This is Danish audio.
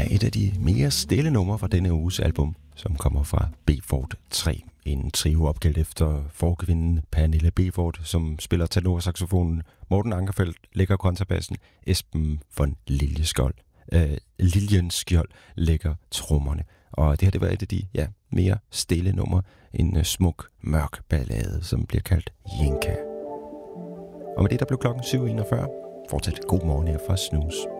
et af de mere stille numre fra denne uges album, som kommer fra Beford 3. En trio opkaldt efter forkvinden Pernille Beford, som spiller tenorsaxofonen, Morten Ankerfeldt lægger kontrabassen, Esben von Liljenskjold lægger trommerne. Og det her, det var et af de mere stille numre, en smuk, mørk ballade, som bliver kaldt Jinka. Og med det, der blev klokken 7.41. Fortsat god morgen her fra Snooze.